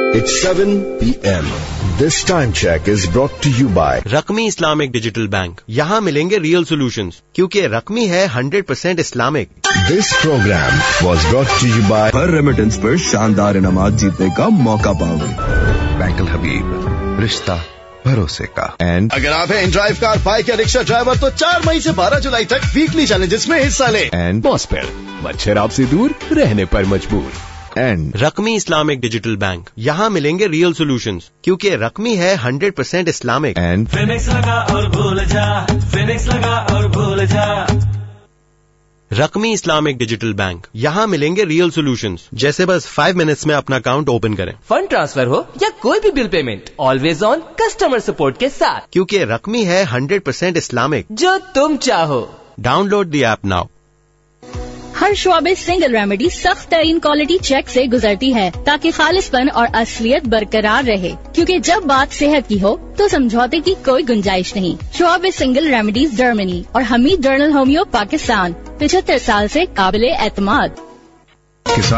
It's 7 p.m. This time check is brought to you by रकमी Islamic digital bank. यहाँ मिलेंगे real solutions, क्योंकि रकमी है 100% Islamic. This program was brought to you by her remittance पर शानदार इनामात जीतने का मौका पाओगे। बैंक अल हबीब, रिश्ता भरोसे का। एंड अगर आप हैं ड्राइव कार, बाइक या रिक्शा ड्राइवर तो 4 मई से 12 जुलाई तक वीकली चैलेंजेस में हिस्सा लें। एंड मॉस्पेल, मच्छर आपसे दूर रहने पर मजबूर। And रकमी Islamic digital bank. यहाँ मिलेंगे रियल सॉल्यूशंस, क्योंकि रकमी है 100% इस्लामिक। एंड फिनिक्स लगा और भूल जा, फिनिक्स लगा और भूल जा। रकमी इस्लामिक डिजिटल बैंक। यहाँ मिलेंगे रियल सॉल्यूशंस, जैसे बस 5 मिनट्स में अपना अकाउंट ओपन करें, फंड ट्रांसफर हो या कोई भी bill payment, always on customer support के साथ, क्योंकि रकमी है 100% इस्लामिक। जो तुम चाहो। Download the app now. हर शोबे सिंगल रेमेडी सख्त तरीन क्वालिटी चेक से गुजरती है ताकि खालिसपन और असलियत बरकरार रहे, क्योंकि जब बात सेहत की हो तो समझौते की कोई गुंजाइश नहीं। शोबे सिंगल रेमेडीज जर्मनी और हमीद जर्नल होमियो पाकिस्तान 75 साल से काबिले एतमाद। किसान